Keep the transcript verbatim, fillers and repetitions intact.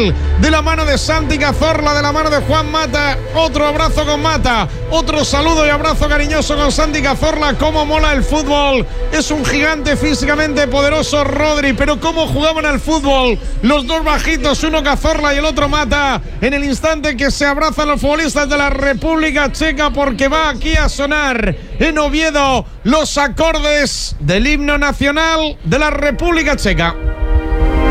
Brasil, de la mano de Santi Cazorla, de la mano de Juan Mata. Otro abrazo con Mata, otro saludo y abrazo cariñoso con Santi Cazorla. Cómo mola el fútbol, es un gigante físicamente poderoso Rodri, pero cómo jugaban al fútbol los dos bajitos, uno Cazorla y el otro Mata, en el instante que se abrazan los futbolistas de la República Checa, porque va aquí a sonar en Oviedo los acordes del himno nacional de la República Checa.